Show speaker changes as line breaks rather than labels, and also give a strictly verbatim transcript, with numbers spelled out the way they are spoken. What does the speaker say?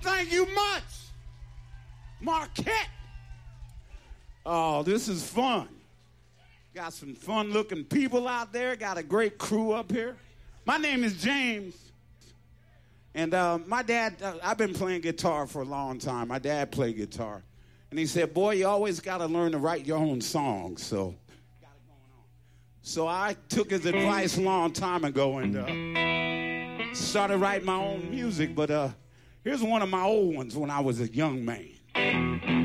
thank you much, Marquette. Oh, this is fun. Got some fun-looking people out there. Got a great crew up here. My name is James. And uh, my dad, uh, I've been playing guitar for a long time. My dad played guitar. And he said, boy, you always got to learn to write your own songs. So, so I took his advice a long time ago and uh, started writing my own music. But uh, here's one of my old ones when I was a young man.